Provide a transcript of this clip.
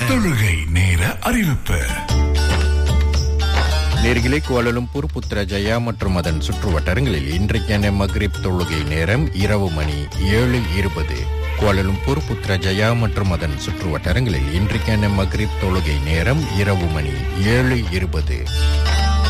தொழுகை நேர அறிவிப்பு. நேர்களே, கோலாலம்பூர், புத்ரஜயா மற்றும் அதன் சுற்று வட்டாரங்களில் இன்றைக்கான மக்ரிப் தொழுகை நேரம் இரவு மணி 7:20. கோலாலம்பூர், புத்ரஜயா மற்றும் அதன் சுற்று வட்டாரங்களில் இன்றைக்கான மக்ரிப் தொழுகை நேரம் இரவு மணி 7:20.